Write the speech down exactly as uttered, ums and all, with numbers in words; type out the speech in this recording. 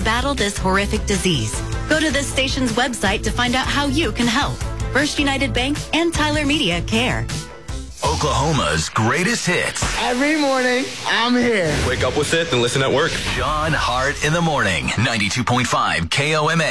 battle this horrific disease. Go to this station's website to find out how you can help. First United Bank and Tyler Media care. Oklahoma's greatest hits. Every morning, I'm here. Wake up with it and listen at work. John Hart in the morning. ninety-two point five K O M A.